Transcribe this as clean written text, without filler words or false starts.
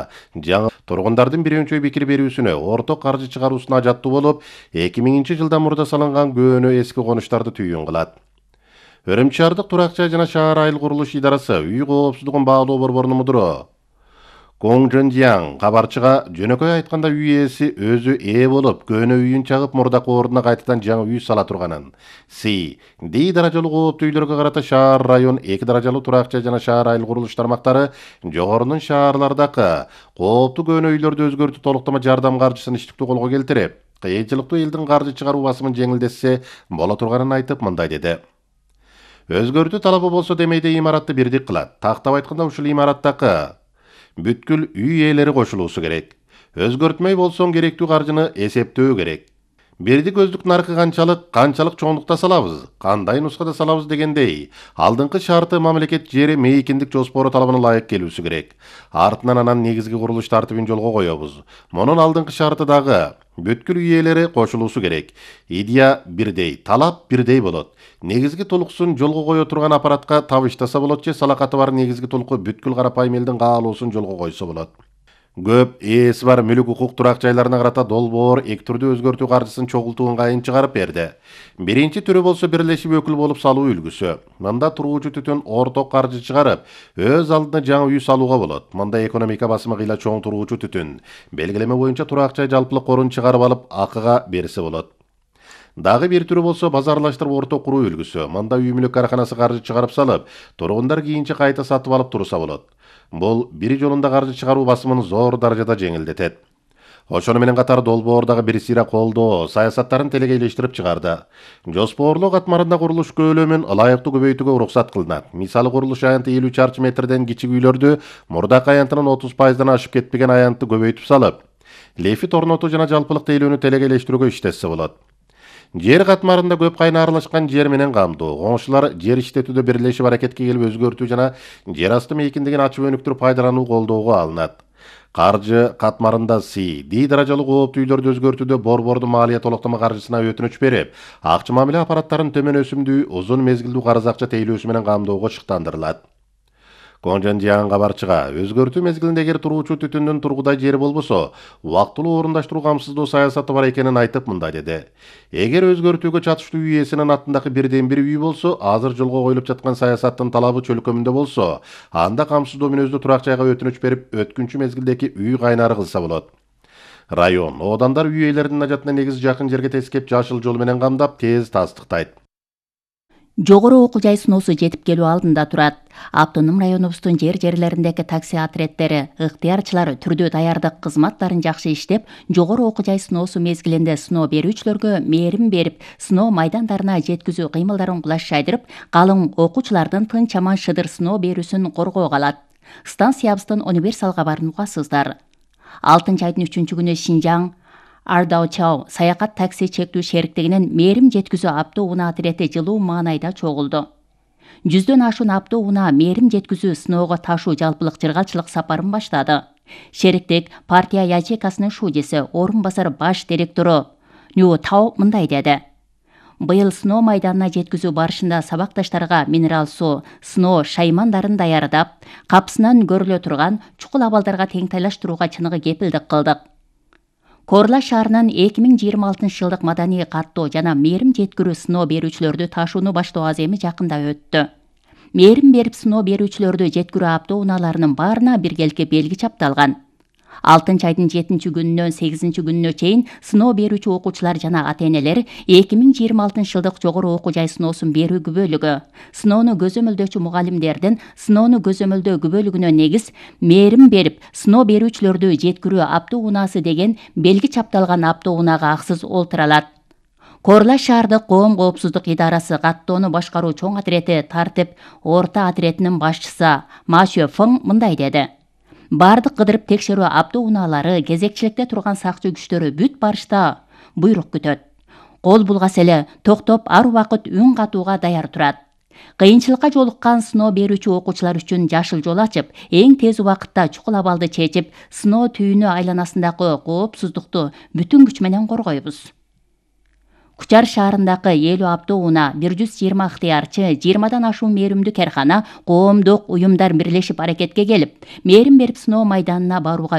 жаңы тургундардын биринчи пикир берүүсүнө орток каржы чыгаруусуна жаттуу болуп, 2000-жылдан мурда салынган көөнө эски конуштарды түйүн кылат. Өрүмчү шаардык турак жай жана шаар айыл курулуш идарасы үй коопсуздугун баалоо борборунун мудуру Гong Zhenjiang кабарчыга жөнөкөй айтканда үй ээси өзү ээ болуп, көөнө үйүн чагып мурдакы ордуна кайтадан жаңы үй сала турганын. Ди даражалуу кооптуу үйлөргө карата шаар район 2 даражалуу турак жай жана шаар айыл курулуш тармактары жогорунун шаарлардагы кооптуу көөнө үйлөрдү өзгөртүү толуктама жардам каржысын иштиктүү колго келтирип, кыйынчылыктуу элдин каржы чыгаруу басымын жеңилдетсе боло турганын айтып мындай деди. Өзгөртүү талабы болсо демейде имаратты бирдик кылат. Тактап айтканда ушул имараттагы бүткүл үй ээлери кошулуусу керек. Өзгөртмөй болсоң керектүү каржыны эсептөө керек. Бирдик көздүк наркы канчалык чоңдукта салабыз, кандай нускада салабыз дегендей, алдыңкы шарты мамлекет жери мейкиндик жоспору талабына ылайык келүүсү керек. Артынан анан негизги курулуш тартибин жолго коебуз. Монун алдыңкы шарты дагы бүткүл үй ээлери кошулуусу керек. Идея бирдей, талап бирдей болот. Негизги толуксун жолго кое турган аппаратка табыштаса болот же салакаты бар негизги толуку бүткүл карапайым элдин каалоосун жолго койсо болот. Көп ээси бар мүлүк укук турак жайларына карата долбоор эки түрдүү өзгөртүү каржысын чогултуу ыңгайын чыгарып берди. Биринчи түрү болсо бирлешип өкүл болуп салуу үлгүсү. Мында туруучу түтүн орток каржы чыгарып, өз алдына жаңы үй салууга болот. Мында экономика басымы кыйла чоң туруучу түтүн белгилеме боюнча турак жай жалпылык корун чыгарып алып акыга берсе болот. Дагы бир түрү болсо базарлаштырып орток куруу үлгүсү. Мында үй мүлүк караханасы каржы чыгарып салып, тургундар кийинче кайта сатып алып турса болот. Бул бир жолунда каржы чыгаруу басымын зор даражада жеңилдетет. Ошону менен катар долбоордагы бир сыйра колдоо саясаттарын телегейлештирип чыгарды. Жоспоорлоо катмарында курулуш көлөмүн ылайыктуу көбөйтүүгө уруксат кылынат. Мисалы курулуш аянты 50 чарчы метрден кичик үйлөрдү мурдакы аянтынын 30%дан ашып кетпеген аянтты көбөйтүп салып, лефит орнотуу жана жалпылык тейлөөнү телегейлештирүүгө иштесе болот. Жер катмарында көп кайна аралашкан жер менен камтуу, коңшулар жер иштетүүдө бирлешип аракетке келип өзгөртүү жана жер асты мейкиндигин ачып өнүктүрүп пайдалануу колдоого алынат. Каржы катмарында ди даражалуу кооптуу үйлөрдү өзгөртүүдө борбордун малия толуктама каржысына өтүнүч берип, акча мамиле аппараттарын төмөн өсүмдүү узун мезгилдүү карыз акча тейлөөсү менен камдоого шыктандырылат. Gong Zhenjiang кабарчыга өзгөртүү мезгилинде эгер туруучу түтүндүн тургудай жери болбосо, убактылуу орундаштыруу камсыздоо саясаты бар экенин айтып мындай деди. Эгер өзгөртүүгө чатыштуу үй ээсинин атындагы бирден бир үй болсо, азыр жолго коюлуп жаткан саясаттын талабы чөлкөмүндө болсо, анда камсыздоо мүнөздүү турак жайга өтүнүч берип, өткүнчү мезгилдеги үй кайнары кылса болот. Район, одандар үй ээлеринин ажатына негиз жакын жерге тескеп жашыл жол менен камдап, тез тастыктайт. Жогору окуу жай сыноосу жетип келүү алдында турат. Автоном районубуздун жерлериндеги такси отряддери, ыктыярчылар түрдүү даярдык кызматтарын жакшы иштеп, жогору окуу жай сыноосу мезгилинде сыноо берүүчүлөргө мээрим берип, сыноо майдандарына жеткизүү кыймылдарын кулаш жайдырып, калың окуучулардын тынч аман шыдыр сыноо берүүсүн коргоого алат. Станциябыздын универсалга барууга угасыздар. 6-айдын 3-күнү Шинжаң Ардаучау саякат такси чектүү шериктигинин мээрим жеткизүү автоунаа отряды жылуу маанайда чогулду. 100дөн ашуун автоунаа мээрим жеткизүү сыноого ташуу жалпылык жыргалчылык сапарын баштады. Шериктик партия ячейкасынын шуудеси, орун басар баш директору Ню Тау мындай деди. Быйыл сыноо майданына жеткизүү барышында сабакташтарга минерал суу, сыноо шаймандарын даярдап, капсынан көрүлө турган чукул абалдарга теңтайлаштырууга чыныгы кепилдик кылдык. Корла шаарынын 2026 жылдык маданий каттоо жана мээрим жеткирүү сыноо берүүчүлөрдү ташууну баштоо аземи жакында өттү. Мээрим берип сыноо берүүчүлөрдү жеткирүү автоунааларынын баарына биргелки белги чапталган. 6-айдын 7-күнүнөн 8-күнүнө чейин сыноо берүүчү окуучулар жана ата-энелер 2026 жылдык жогору окуу жай сыноосун берүү күбөлүгү, сыноону көзөмөлдөөчү мугалимдердин сыноону көзөмөлдөө күбөлүгүнө негиз мээрим берип сыноо берүүчүлөрдү жеткирүү автоунаасы деген белги чапталган автоунаага аксыз олтура алат. Корла шаардык коом коопсуздук идарасы каттоону башкаруу чоң отряды тартип орто отрядынын башчысы Ма Шөфөң мындай деди. Бардык кыдырып текшерүү автоунаалары, кезекчиликте турган сакчы күчтөрү бүт барышта буйрук күтөт. Кол булгас эле токтоп ар убакыт үн катууга даяр турат. Кыйынчылыкка жолуккан сыноо берүүчү окуучулар үчүн жашыл жол ачып, эң тез убакытта чукул абалды чечип, сыноо түйүнү айланасындагы коопсуздукту бүтүн күч менен коргойбуз. Кучар шаарындагы 50 автоунаа, 120 ыктыярчы, 20дан ашуун мээримдүү керкана, коомдук уюмдар бирлешип аракетке келип, мээрим берип сыноо майданына барууга